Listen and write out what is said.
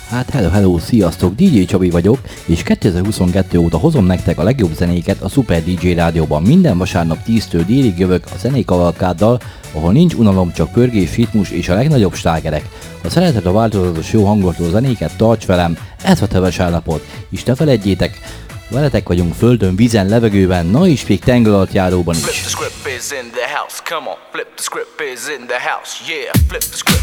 Hát hello, sziasztok, DJ Csabi vagyok, és 2022 óta hozom nektek a legjobb zenéket a Super DJ Rádióban. Minden vasárnap 10-től délig jövök a zenékavalkáddal, ahol nincs unalom, csak pörgés, ritmus és a legnagyobb slágerek. Ha szereted a változatos jó hangoltó zenéket, tarts velem, ez a teves állapot, és ne feledjétek, veletek vagyunk földön, vízen, levegőben, na és még tenger alatt járóban is.